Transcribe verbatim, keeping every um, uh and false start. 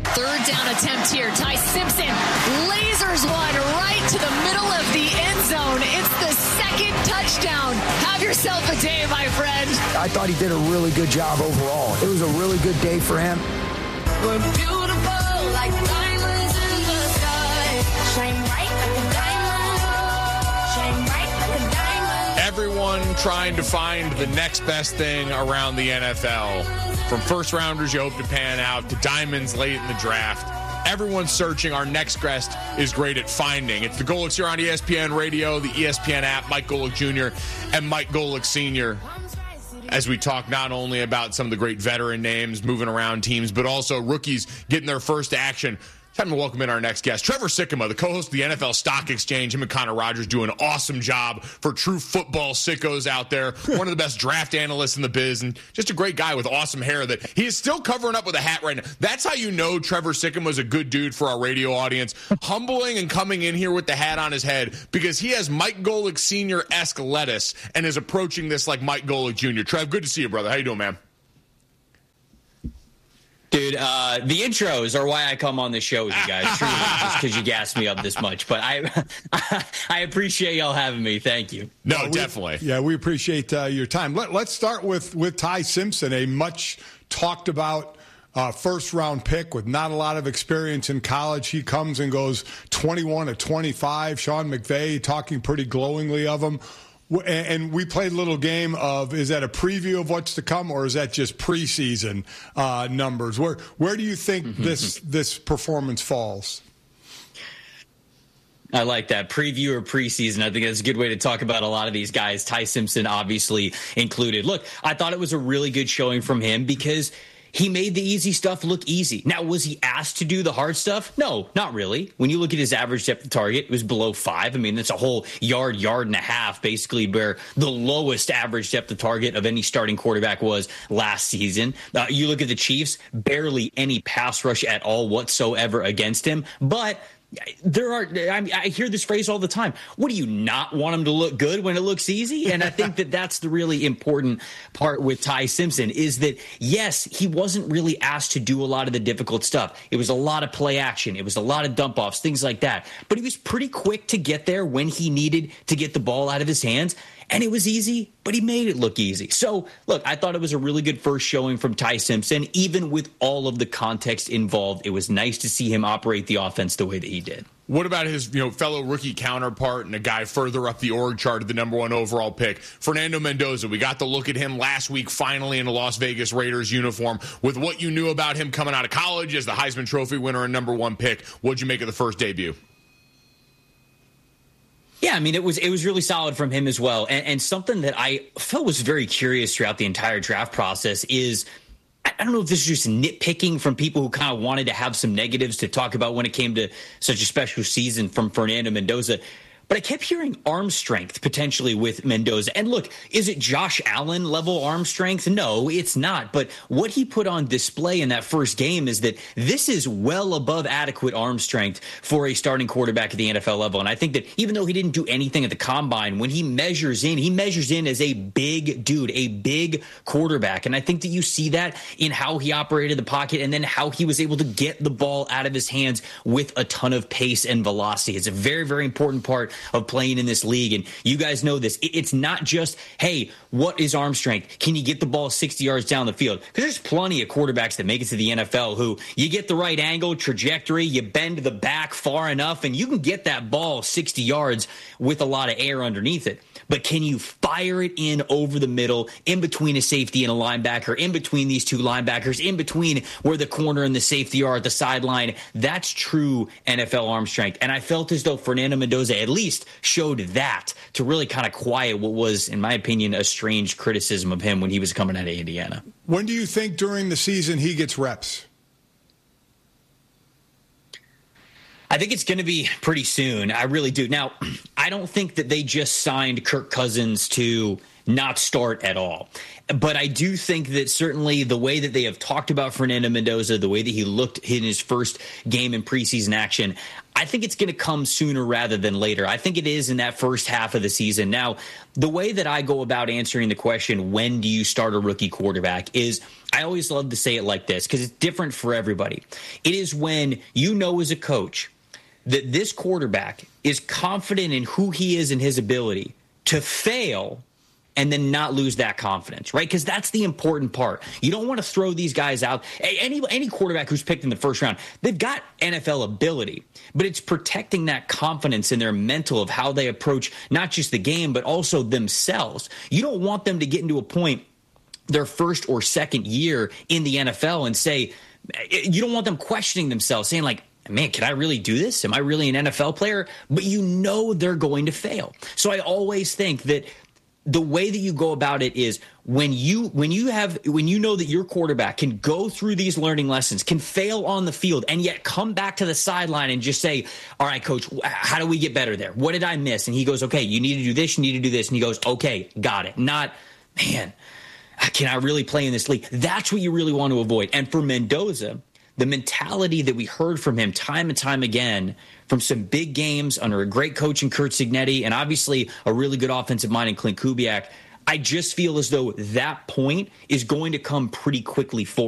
Third down attempt here. Ty Simpson lasers one right to the middle of the end zone. It's the second touchdown. Have yourself a day, my friend. I thought he did a really good job overall. It was a really good day for him. We're beautiful like diamonds in the sky. Shine bright like a diamond. Shine bright like a diamond. Everyone trying to find the next best thing around the N F L. From first rounders you hope to pan out to diamonds late in the draft. Everyone's searching. Our next guest is great at finding. It's the Golics here on E S P N Radio, the E S P N app, Mike Golic Junior and Mike Golic Senior As we talk not only about some of the great veteran names moving around teams, but also rookies getting their first action. Time to welcome in our next guest, Trevor Sikkema, the co-host of the N F L Stock Exchange. Him and Connor Rogers do an awesome job for true football sickos out there. One of the best draft analysts in the biz, and just a great guy with awesome hair that he is still covering up with a hat right now. That's how you know Trevor Sikkema is a good dude for our radio audience. Humbling and coming in here with the hat on his head because he has Mike Golic Senior-esque lettuce and is approaching this like Mike Golic Junior Trev, good to see you, brother. How you doing, man? Dude, uh, the intros are why I come on this show with you guys, truly, just because you gassed me up this much. But I I appreciate y'all having me. Thank you. No, well, we, definitely. Yeah, we appreciate uh, your time. Let, let's start with, with Ty Simpson, a much talked about uh, first-round pick with not a lot of experience in college. He comes and goes twenty-one to twenty-five. Sean McVay talking pretty glowingly of him. And we played a little game of, is that a preview of what's to come, or is that just preseason uh, numbers? Where where do you think mm-hmm. this this performance falls? I like that. Preview or preseason. I think that's a good way to talk about a lot of these guys. Ty Simpson obviously included. Look, I thought it was a really good showing from him because he made the easy stuff look easy. Now, was he asked to do the hard stuff? No, not really. When you look at his average depth of target, it was below five. I mean, that's a whole yard, yard and a half, basically, where the lowest average depth of target of any starting quarterback was last season. Uh, you look at the Chiefs, barely any pass rush at all whatsoever against him. But there are, I mean, I hear this phrase all the time. What do you not want him to look good when it looks easy? And I think that that's the really important part with Ty Simpson is that, yes, he wasn't really asked to do a lot of the difficult stuff. It was a lot of play action. It was a lot of dump offs, things like that. But he was pretty quick to get there when he needed to get the ball out of his hands. And it was easy, but he made it look easy. So, look, I thought it was a really good first showing from Ty Simpson. Even with all of the context involved, it was nice to see him operate the offense the way that he did. What about his, you know, fellow rookie counterpart and a guy further up the org chart of the number one overall pick, Fernando Mendoza? We got to look at him last week, finally in a Las Vegas Raiders uniform. With what you knew about him coming out of college as the Heisman Trophy winner and number one pick, what'd you make of the first debut? Yeah, I mean, it was it was really solid from him as well. And, and something that I felt was very curious throughout the entire draft process is, I don't know if this is just nitpicking from people who kind of wanted to have some negatives to talk about when it came to such a special season from Fernando Mendoza. But I kept hearing arm strength potentially with Mendoza. And look, is it Josh Allen level arm strength? No, it's not. But what he put on display in that first game is that this is well above adequate arm strength for a starting quarterback at the N F L level. And I think that even though he didn't do anything at the combine, when he measures in, he measures in as a big dude, a big quarterback. And I think that you see that in how he operated the pocket and then how he was able to get the ball out of his hands with a ton of pace and velocity. It's a very, very important part of playing in this league. And you guys know this. It's not just, hey, what is arm strength? Can you get the ball sixty yards down the field? Because there's plenty of quarterbacks that make it to the N F L who you get the right angle, trajectory, you bend the back far enough, and you can get that ball sixty yards with a lot of air underneath it. But can you fire it in over the middle, in between a safety and a linebacker, in between these two linebackers, in between where the corner and the safety are at the sideline? That's true N F L arm strength. And I felt as though Fernando Mendoza at least showed that to really kind of quiet what was, in my opinion, a strange criticism of him when he was coming out of Indiana. When do you think during the season he gets reps? I think it's going to be pretty soon. I really do. Now, I don't think that they just signed Kirk Cousins to not start at all. But I do think that certainly the way that they have talked about Fernando Mendoza, the way that he looked in his first game in preseason action, I think it's going to come sooner rather than later. I think it is in that first half of the season. Now, the way that I go about answering the question, when do you start a rookie quarterback, is I always love to say it like this because it's different for everybody. It is when you know as a coach that this quarterback is confident in who he is and his ability to fail and then not lose that confidence, right? Because that's the important part. You don't want to throw these guys out. Any any quarterback who's picked in the first round, they've got N F L ability, but it's protecting that confidence in their mental of how they approach not just the game, but also themselves. You don't want them to get into a point their first or second year in the N F L and say, you don't want them questioning themselves, saying like, man, can I really do this? Am I really an N F L player? But you know they're going to fail. So I always think that the way that you go about it is when you when you have when you know that your quarterback can go through these learning lessons, can fail on the field, and yet come back to the sideline and just say, all right, coach, how do we get better there? What did I miss? And he goes, okay, you need to do this, you need to do this. And he goes, okay, got it. Not, man, can I really play in this league? That's what you really want to avoid. And for Mendoza, the mentality that we heard from him time and time again from some big games under a great coach in Curt Cignetti and obviously a really good offensive mind in Clint Kubiak, I just feel as though that point is going to come pretty quickly for